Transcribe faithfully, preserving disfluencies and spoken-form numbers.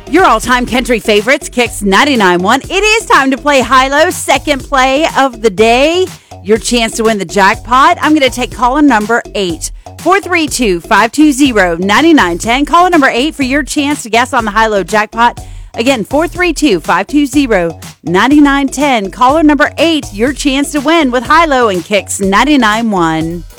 Your all-time country favorites, Kicks ninety-nine point one. It is time to play high-low, second play of the day. Your chance to win the jackpot. I'm going to take caller number eight. four three two, five two zero, nine nine one zero. Caller number eight for your chance to guess on the high-low jackpot. Again, four three two, five two zero, nine nine one zero. Caller number eight, your chance to win with high-low and Kicks ninety-nine point one.